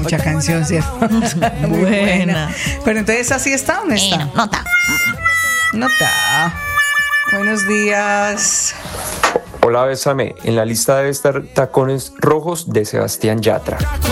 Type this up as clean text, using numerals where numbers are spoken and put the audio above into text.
mucha canción, ¿cierto? Muy Buena. Pero entonces, ¿así está o no está? No está. No está. Buenos días. Hola, Bésame. En la lista debe estar Tacones Rojos de Sebastián Yatra.